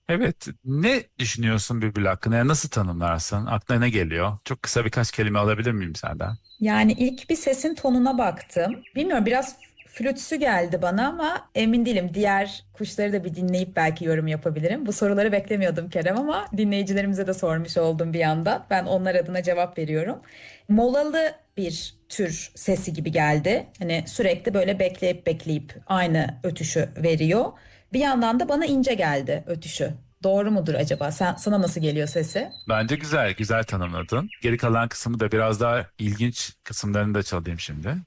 Evet, ne düşünüyorsun Bülbül hakkında? Yani nasıl tanımlarsın? Aklına ne geliyor? Çok kısa birkaç kelime alabilir miyim senden? Yani ilk bir sesin tonuna baktım. Bilmiyorum, biraz flütsü geldi bana ama emin değilim. Diğer kuşları da bir dinleyip belki yorum yapabilirim. Bu soruları beklemiyordum Kerem ama dinleyicilerimize de sormuş oldum bir yandan. Ben onlar adına cevap veriyorum. Molalı bir tür sesi gibi geldi. Hani sürekli böyle bekleyip bekleyip aynı ötüşü veriyor. Bir yandan da bana ince geldi ötüşü. Doğru mudur acaba? Sana nasıl geliyor sesi? Bence güzel, güzel tanımladın. Geri kalan kısmı da biraz daha ilginç kısımlarını da çalayım şimdi.